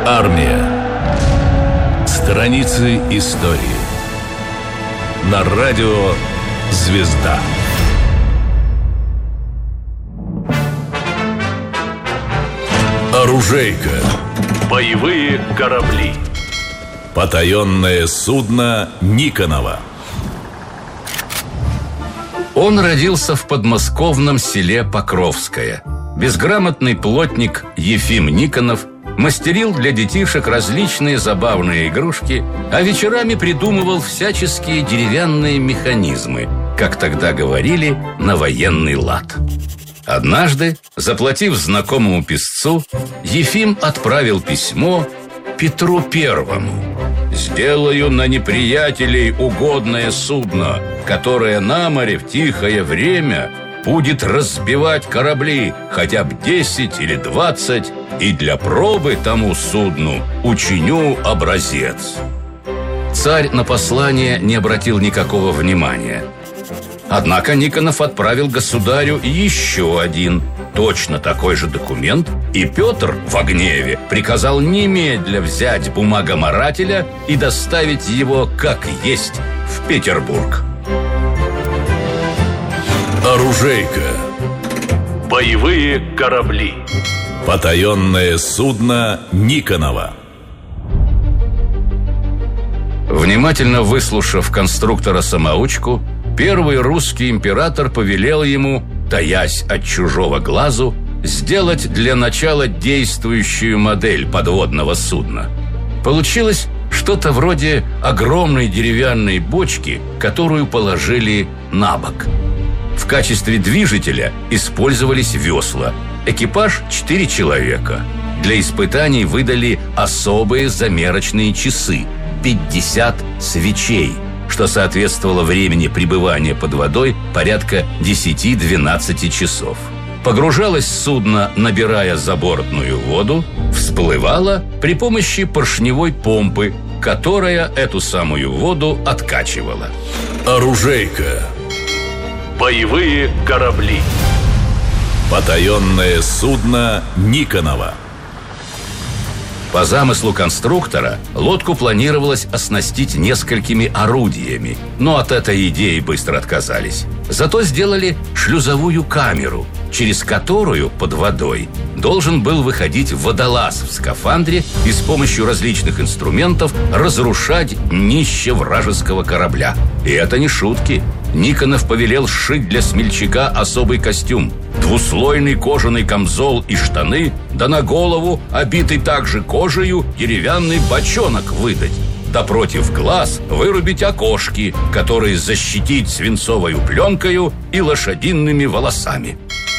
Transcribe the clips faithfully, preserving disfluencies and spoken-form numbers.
Армия. Страницы истории. На радио «Звезда». Оружейка. Боевые корабли. Потаенное судно Никонова. Он родился в подмосковном селе Покровское. Безграмотный плотник Ефим Никонов мастерил для детишек различные забавные игрушки, а вечерами придумывал всяческие деревянные механизмы, как тогда говорили, на военный лад. Однажды, заплатив знакомому писцу, Ефим отправил письмо Петру Первому. «Сделаю на неприятелей угодное судно, которое на море в тихое время будет разбивать корабли, хотя бы десять или двадцать, и для пробы тому судну учиню образец». Царь на послание не обратил никакого внимания. Однако Никонов отправил государю еще один, точно такой же документ, и Петр во гневе приказал немедля взять бумагоморателя и доставить его, как есть, в Петербург. Оружейка. Боевые корабли. Потаенное судно Никонова. Внимательно выслушав конструктора-самоучку, первый русский император повелел ему, таясь от чужого глазу, сделать для начала действующую модель подводного судна. Получилось что-то вроде огромной деревянной бочки, которую положили на бок. В качестве движителя использовались весла. Экипаж – четыре человека. Для испытаний выдали особые замерочные часы – пятьдесят свечей, что соответствовало времени пребывания под водой порядка десять-двенадцать часов. Погружалось судно, набирая забортную воду, всплывало при помощи поршневой помпы, которая эту самую воду откачивала. Оружейка. Боевые корабли. Потаенное судно Никонова. По замыслу конструктора лодку планировалось оснастить несколькими орудиями, но от этой идеи быстро отказались. Зато сделали шлюзовую камеру, через которую под водой должен был выходить водолаз в скафандре и с помощью различных инструментов разрушать днище вражеского корабля. И это не шутки. Никонов повелел сшить для смельчака особый костюм, двуслойный кожаный камзол и штаны, да на голову, обитый также кожею, деревянный бочонок выдать. Да против глаз вырубить окошки, которые защитить свинцовою пленкою и лошадиными волосами.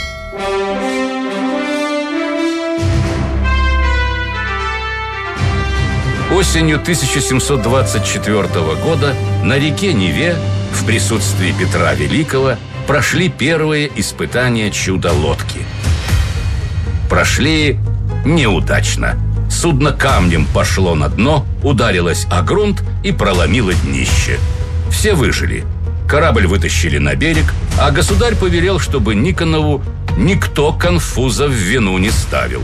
Осенью тысяча семьсот двадцать четвёртого года на реке Неве в присутствии Петра Великого прошли первые испытания чудо-лодки. Прошли неудачно. Судно камнем пошло на дно, ударилось о грунт и проломило днище. Все выжили. Корабль вытащили на берег, а государь повелел, чтобы Никонову никто конфуза в вину не ставил.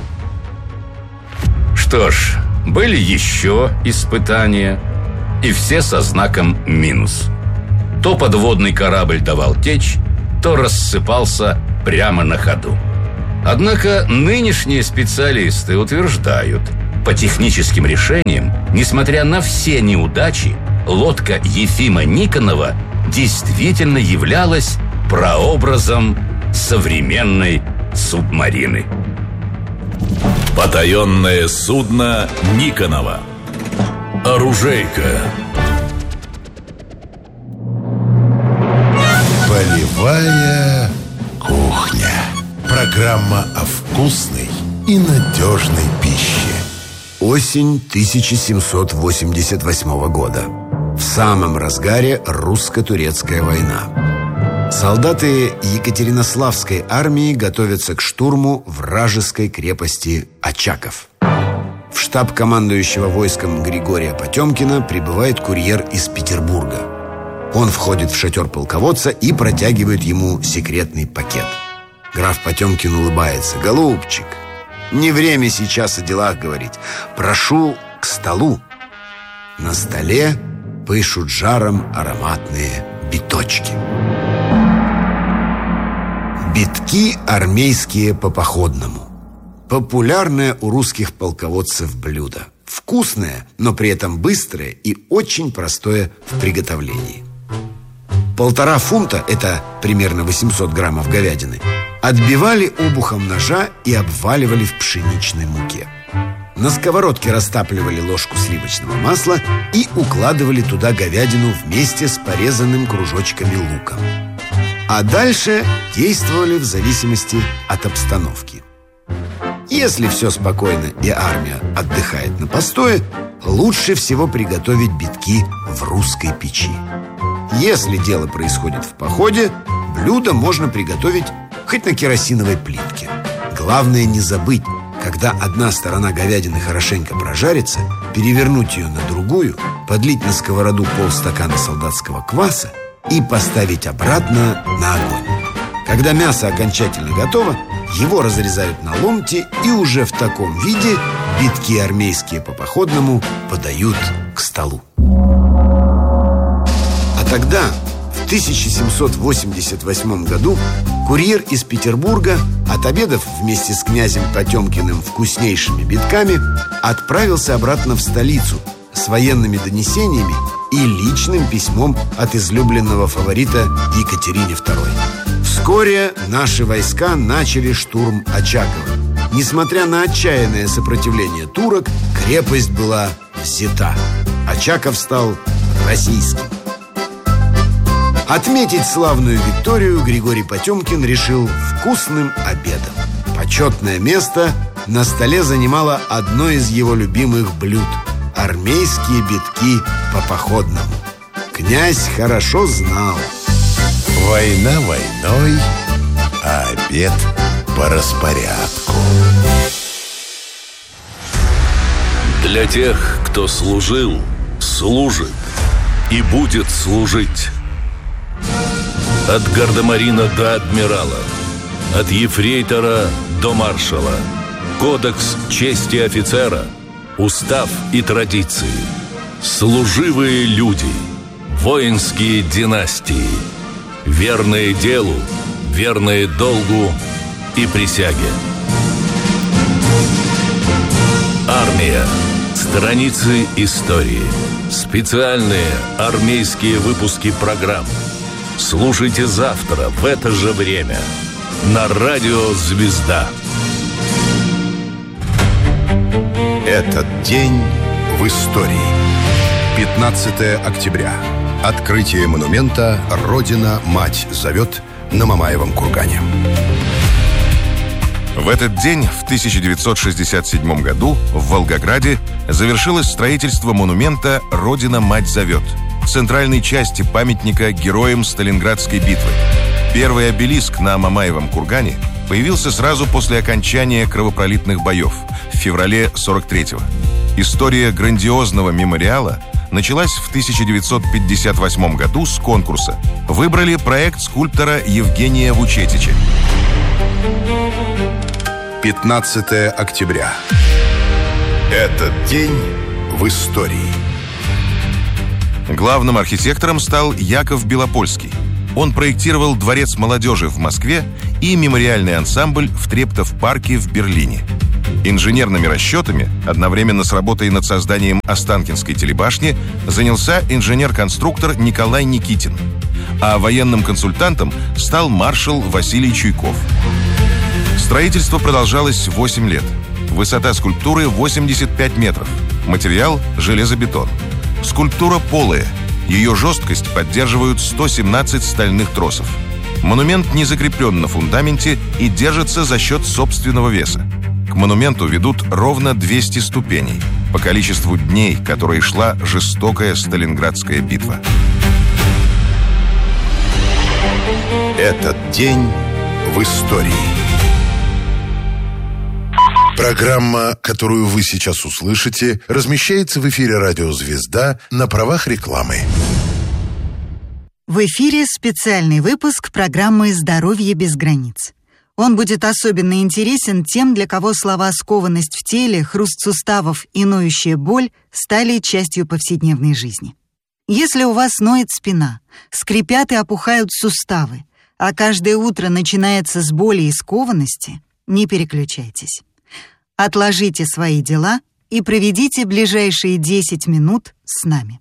Что ж, были еще испытания, и все со знаком минус. То подводный корабль давал течь, то рассыпался прямо на ходу. Однако нынешние специалисты утверждают, по техническим решениям, несмотря на все неудачи, лодка Ефима Никонова действительно являлась прообразом современной субмарины. Потаенное судно Никонова. Оружейка. Полевая кухня. Программа о вкусной и надежной пище. Осень тысяча семьсот восемьдесят восьмого года. В самом разгаре русско-турецкая война. Солдаты Екатеринославской армии готовятся к штурму вражеской крепости Очаков. В штаб командующего войском Григория Потемкина прибывает курьер из Петербурга. Он входит в шатер полководца и протягивает ему секретный пакет. Граф Потемкин улыбается. «Голубчик, Не время сейчас о делах говорить. Прошу к столу. На столе пышут жаром ароматные биточки. Битки армейские по походному. Популярное у русских полководцев блюдо. Вкусное, но при этом быстрое и очень простое в приготовлении. Полтора фунта, это примерно восемьсот граммов говядины, отбивали обухом ножа и обваливали в пшеничной муке. На сковородке растапливали ложку сливочного масла и укладывали туда говядину вместе с порезанным кружочками луком. А дальше действовали в зависимости от обстановки. Если все спокойно и армия отдыхает на постое, лучше всего приготовить битки в русской печи. Если дело происходит в походе, блюдо можно приготовить хоть на керосиновой плитке. Главное не забыть, когда одна сторона говядины хорошенько прожарится, перевернуть ее на другую, подлить на сковороду полстакана солдатского кваса и поставить обратно на огонь. Когда мясо окончательно готово, его разрезают на ломти, и уже в таком виде битки армейские по походному подают к столу. А тогда, в тысяча семьсот восемьдесят восьмом году, курьер из Петербурга, отобедав вместе с князем Потемкиным вкуснейшими битками, отправился обратно в столицу с военными донесениями и личным письмом от излюбленного фаворита Екатерине второй. Вскоре наши войска начали штурм Очакова. Несмотря на отчаянное сопротивление турок, крепость была взята. Очаков стал российским. Отметить славную викторию Григорий Потемкин решил вкусным обедом. Почетное место на столе занимало одно из его любимых блюд – армейские битки по походному. Князь хорошо знал: война войной, а обед по распорядку. Для тех, кто служил, служит и будет служить. От гардемарина до адмирала, от ефрейтора до маршала. Кодекс чести офицера, устав и традиции. Служивые люди, воинские династии, верные делу, верные долгу и присяге. Армия. Страницы истории. Специальные армейские выпуски программ. Слушайте завтра в это же время на радио «Звезда». Этот день в истории. пятнадцатое октября. Открытие монумента «Родина-мать зовет» на Мамаевом кургане. В этот день, в тысяча девятьсот шестьдесят седьмом году, в Волгограде завершилось строительство монумента «Родина-мать зовет», центральной части памятника героям Сталинградской битвы. Первый обелиск на Мамаевом кургане появился сразу после окончания кровопролитных боев в феврале сорок третьего. История грандиозного мемориала началась в тысяча девятьсот пятьдесят восьмом году с конкурса. Выбрали проект скульптора Евгения Вучетича. пятнадцатое октября. Этот день в истории. Главным архитектором стал Яков Белопольский. Он проектировал Дворец молодежи в Москве и мемориальный ансамбль в Трептов-парке в Берлине. Инженерными расчетами, одновременно с работой над созданием Останкинской телебашни, занялся инженер-конструктор Николай Никитин. А военным консультантом стал маршал Василий Чуйков. Строительство продолжалось восемь лет. Высота скульптуры восемьдесят пять метров. Материал – железобетон. Скульптура полая. Ее жесткость поддерживают сто семнадцать стальных тросов. Монумент не закреплен на фундаменте и держится за счет собственного веса. К монументу ведут ровно двести ступеней по количеству дней, которые шла жестокая Сталинградская битва. Этот день в истории. Программа, которую вы сейчас услышите, размещается в эфире радио «Звезда» на правах рекламы. В эфире специальный выпуск программы «Здоровье без границ». Он будет особенно интересен тем, для кого слова «скованность в теле», «хруст суставов» и «ноющая боль» стали частью повседневной жизни. Если у вас ноет спина, скрипят и опухают суставы, а каждое утро начинается с боли и скованности, не переключайтесь. Отложите свои дела и проведите ближайшие десять минут с нами.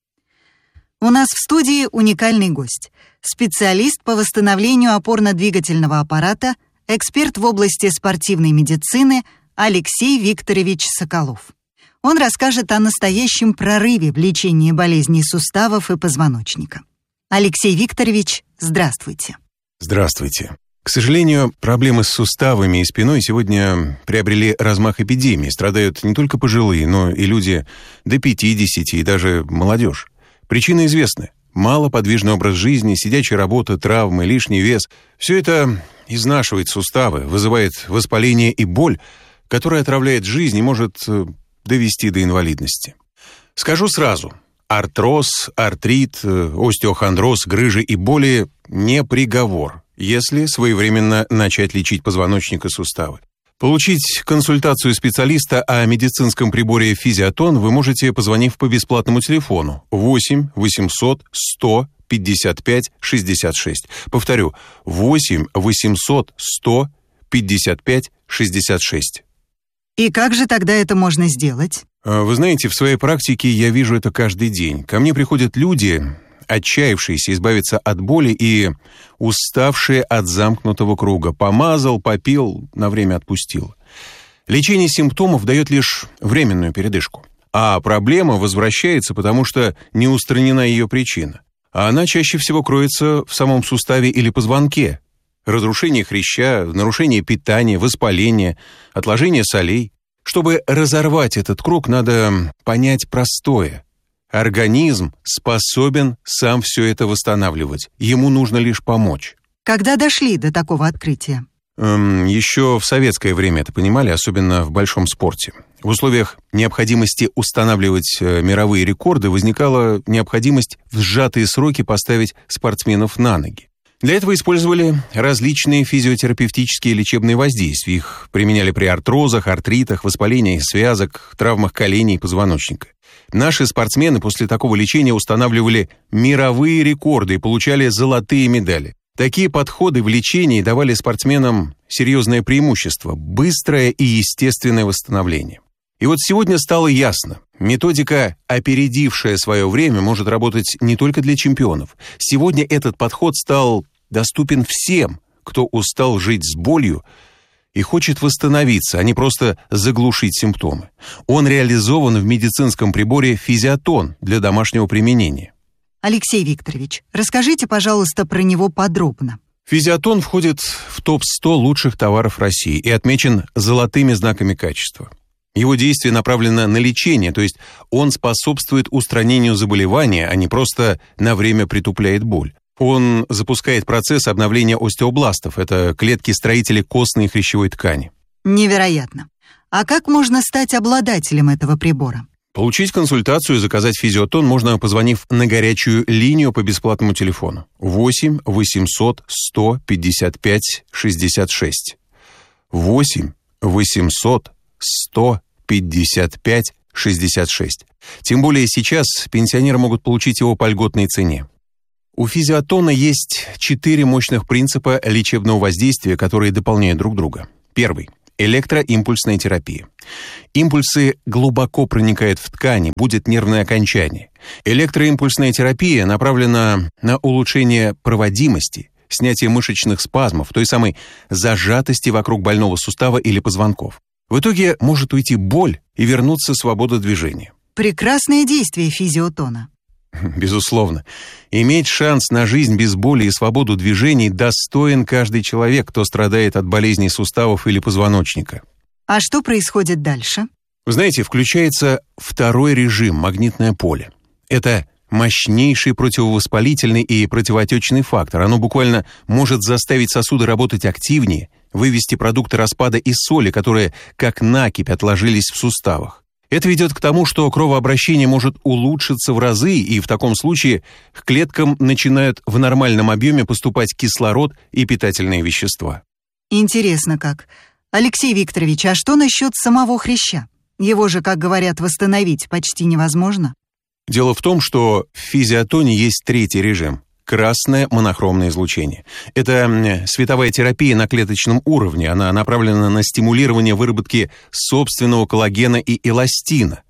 У нас в студии уникальный гость, специалист по восстановлению опорно-двигательного аппарата, эксперт в области спортивной медицины Алексей Викторович Соколов. Он расскажет о настоящем прорыве в лечении болезней суставов и позвоночника. Алексей Викторович, здравствуйте. Здравствуйте. К сожалению, проблемы с суставами и спиной сегодня приобрели размах эпидемии. Страдают не только пожилые, но и люди до пятидесяти и даже молодежь. Причины известны. Малоподвижный образ жизни, сидячая работа, травмы, лишний вес. Все это изнашивает суставы, вызывает воспаление и боль, которая отравляет жизнь и может довести до инвалидности. Скажу сразу. Артроз, артрит, остеохондроз, грыжи и боли не приговор, если своевременно начать лечить позвоночник и суставы. Получить консультацию специалиста о медицинском приборе «Физиотон» вы можете, позвонив по бесплатному телефону восемь восемьсот сто пятьдесят пять шестьдесят шесть. Повторю, восемь восемьсот сто пятьдесят пять шестьдесят шесть. И как же тогда это можно сделать? Вы знаете, в своей практике я вижу это каждый день. Ко мне приходят люди, отчаявшиеся избавиться от боли и уставшие от замкнутого круга. Помазал, попил, на время отпустил. Лечение симптомов дает лишь временную передышку. А проблема возвращается, потому что не устранена ее причина. А она чаще всего кроется в самом суставе или позвонке. Разрушение хряща, нарушение питания, воспаление, отложение солей. Чтобы разорвать этот круг, надо понять простое. Организм способен сам все это восстанавливать. Ему нужно лишь помочь. Когда дошли до такого открытия? Эм, еще в советское время это понимали, особенно в большом спорте. В условиях необходимости устанавливать э, мировые рекорды возникала необходимость в сжатые сроки поставить спортсменов на ноги. Для этого использовали различные физиотерапевтические лечебные воздействия. Их применяли при артрозах, артритах, воспалении связок, травмах коленей и позвоночника. Наши спортсмены после такого лечения устанавливали мировые рекорды и получали золотые медали. Такие подходы в лечении давали спортсменам серьезное преимущество – быстрое и естественное восстановление. И вот сегодня стало ясно. Методика, опередившая свое время, может работать не только для чемпионов. Сегодня этот подход стал доступен всем, кто устал жить с болью и хочет восстановиться, а не просто заглушить симптомы. Он реализован в медицинском приборе «Физиотон» для домашнего применения. Алексей Викторович, расскажите, пожалуйста, про него подробно. «Физиотон» входит в топ сто лучших товаров России и отмечен золотыми знаками качества. Его действие направлено на лечение, то есть он способствует устранению заболевания, а не просто на время притупляет боль. Он запускает процесс обновления остеобластов, это клетки-строители костной и хрящевой ткани. Невероятно. А как можно стать обладателем этого прибора? Получить консультацию и заказать «Физиотон» можно, позвонив на горячую линию по бесплатному телефону восемь восемьсот сто пятьдесят пять шестьдесят шесть. восемь восемьсот сто пятьдесят пять шестьдесят шесть. Тем более сейчас пенсионеры могут получить его по льготной цене. У «Физиотона» есть четыре мощных принципа лечебного воздействия, которые дополняют друг друга. Первый – электроимпульсная терапия. Импульсы глубоко проникают в ткани, будет нервное окончание. Электроимпульсная терапия направлена на улучшение проводимости, снятие мышечных спазмов, той самой зажатости вокруг больного сустава или позвонков. В итоге может уйти боль и вернуться свобода движения. Прекрасное действие «Физиотона». Безусловно. Иметь шанс на жизнь без боли и свободу движений достоин каждый человек, кто страдает от болезней суставов или позвоночника. А что происходит дальше? Вы знаете, включается второй режим – магнитное поле. Это мощнейший противовоспалительный и противоотечный фактор. Оно буквально может заставить сосуды работать активнее, вывести продукты распада из соли, которые как накипь отложились в суставах. Это ведет к тому, что кровообращение может улучшиться в разы, и в таком случае к клеткам начинают в нормальном объеме поступать кислород и питательные вещества. Интересно как. Алексей Викторович, а что насчет самого хряща? Его же, как говорят, восстановить почти невозможно. Дело в том, что в физиотоне есть третий режим – красное монохромное излучение. Это световая терапия на клеточном уровне. Она направлена на стимулирование выработки собственного коллагена и эластина.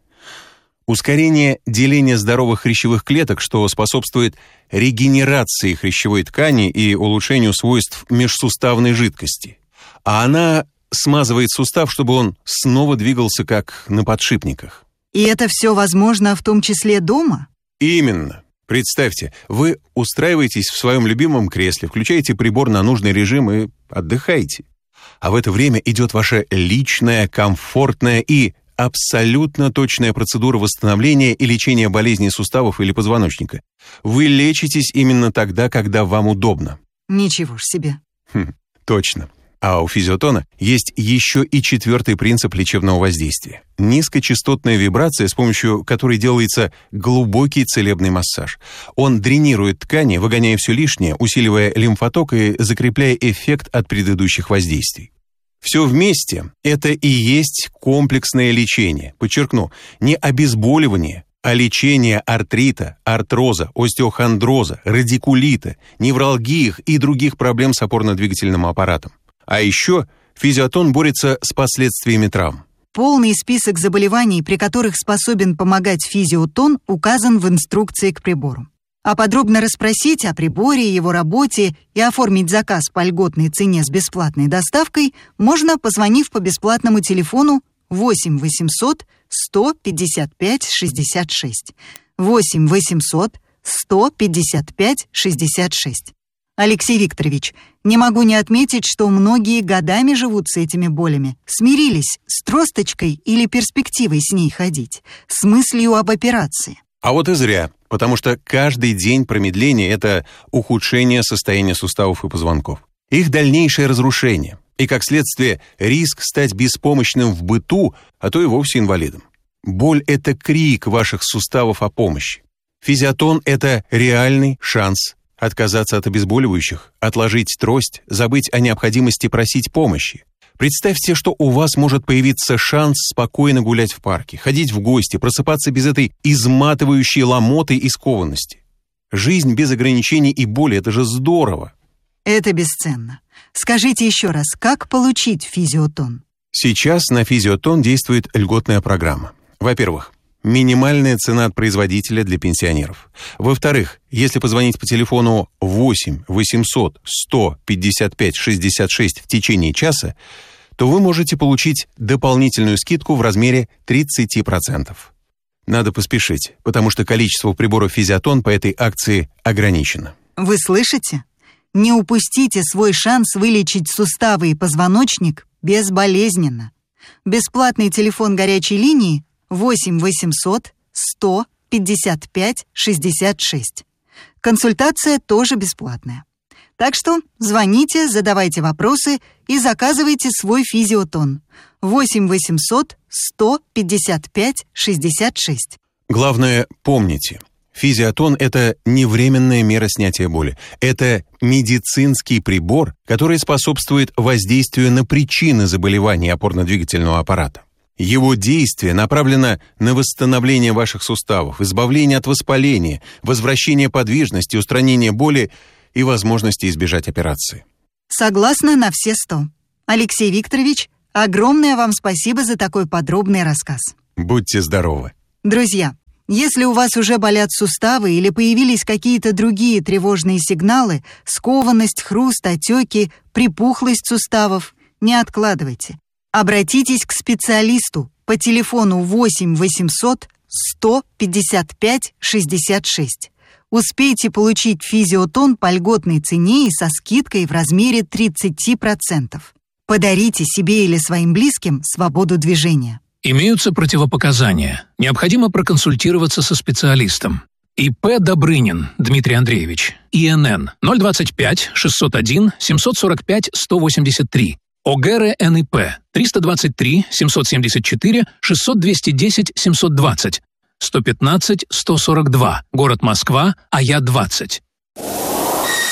Ускорение деления здоровых хрящевых клеток, что способствует регенерации хрящевой ткани и улучшению свойств межсуставной жидкости. А она смазывает сустав, чтобы он снова двигался как на подшипниках. И это все возможно в том числе дома? Именно. Представьте, вы устраиваетесь в своем любимом кресле, включаете прибор на нужный режим и отдыхаете. А в это время идет ваша личная, комфортная и абсолютно точная процедура восстановления и лечения болезней суставов или позвоночника. Вы лечитесь именно тогда, когда вам удобно. Ничего ж себе. Хм, точно. А у физиотона есть еще и четвертый принцип лечебного воздействия. Низкочастотная вибрация, с помощью которой делается глубокий целебный массаж. Он дренирует ткани, выгоняя все лишнее, усиливая лимфоток и закрепляя эффект от предыдущих воздействий. Все вместе – это и есть комплексное лечение. Подчеркну, не обезболивание, а лечение артрита, артроза, остеохондроза, радикулита, невралгии и других проблем с опорно-двигательным аппаратом. А еще физиотон борется с последствиями травм. Полный список заболеваний, при которых способен помогать физиотон, указан в инструкции к прибору. А подробно расспросить о приборе, его работе и оформить заказ по льготной цене с бесплатной доставкой можно, позвонив по бесплатному телефону восемь восемьсот сто пятьдесят пять шестьдесят шесть. восемь восемьсот сто пятьдесят пять шестьдесят шесть. Алексей Викторович, не могу не отметить, что многие годами живут с этими болями, смирились с тросточкой или перспективой с ней ходить, с мыслью об операции. А вот и зря, потому что каждый день промедления – это ухудшение состояния суставов и позвонков, их дальнейшее разрушение и, как следствие, риск стать беспомощным в быту, а то и вовсе инвалидом. Боль – это крик ваших суставов о помощи. Физиотон – это реальный шанс отказаться от обезболивающих, отложить трость, забыть о необходимости просить помощи. Представьте, что у вас может появиться шанс спокойно гулять в парке, ходить в гости, просыпаться без этой изматывающей ломоты и скованности. Жизнь без ограничений и боли – это же здорово. Это бесценно. Скажите еще раз, как получить физиотон? Сейчас на физиотон действует льготная программа. Во-первых, минимальная цена от производителя для пенсионеров. Во-вторых, если позвонить по телефону восемь восемьсот сто пятьдесят пять шестьдесят шесть в течение часа, то вы можете получить дополнительную скидку в размере тридцать процентов. Надо поспешить, потому что количество приборов физиотон по этой акции ограничено. Вы слышите? Не упустите свой шанс вылечить суставы и позвоночник безболезненно. Бесплатный телефон горячей линии восемь восемьсот сто пятьдесят пять шестьдесят шесть. Консультация тоже бесплатная. Так что звоните, задавайте вопросы и заказывайте свой физиотон. восемь восемьсот сто пятьдесят пять шестьдесят шесть. Главное, помните, физиотон – это не временная мера снятия боли. Это медицинский прибор, который способствует воздействию на причины заболеваний опорно-двигательного аппарата. Его действие направлено на восстановление ваших суставов, избавление от воспаления, возвращение подвижности, устранение боли и возможности избежать операции. Согласна на все сто. Алексей Викторович, огромное вам спасибо за такой подробный рассказ. Будьте здоровы. Друзья, если у вас уже болят суставы или появились какие-то другие тревожные сигналы, скованность, хруст, отеки, припухлость суставов, не откладывайте. Обратитесь к специалисту по телефону восемь восемьсот сто пятьдесят пять шестьдесят шесть. Успейте получить физиотон по льготной цене и со скидкой в размере тридцать процентов. Подарите себе или своим близким свободу движения. Имеются противопоказания. Необходимо проконсультироваться со специалистом. И П. Добрынин Дмитрий Андреевич. И Н Н ноль двадцать пять шестьсот один семьсот сорок пять сто восемьдесят три. О Г Р Н И П триста двадцать три семьсот семьдесят четыре шестьсот двести десять семьсот двадцать. сто пятнадцать сто сорок два. Город Москва, А Я двадцать.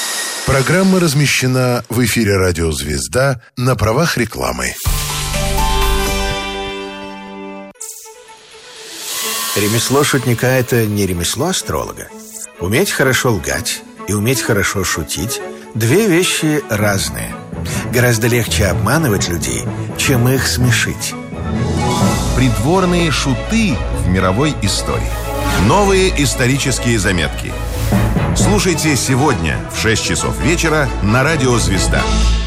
Программа размещена в эфире «Радио Звезда» на правах рекламы. Ремесло шутника – это не ремесло астролога. Уметь хорошо лгать и уметь хорошо шутить – две вещи разные. Гораздо легче обманывать людей, чем их смешить. Придворные шуты в мировой истории. Новые исторические заметки. Слушайте сегодня в шесть часов вечера на «Радио Звезда».